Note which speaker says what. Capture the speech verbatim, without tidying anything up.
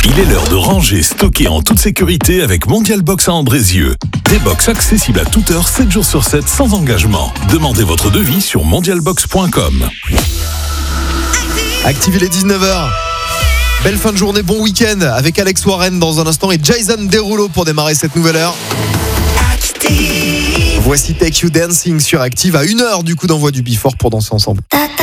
Speaker 1: Il est l'heure de ranger, stocker en toute sécurité avec Mondial Box à Andrézieux. Des box accessibles à toute heure, sept jours sur sept, sans engagement. Demandez votre devis sur mondialbox point com.
Speaker 2: Active, il est dix-neuf heures. Belle fin de journée, bon week-end avec Alex Warren dans un instant et Jason Derulo pour démarrer cette nouvelle heure. Voici Take You Dancing sur Active à une heure du coup d'envoi du Before pour danser ensemble.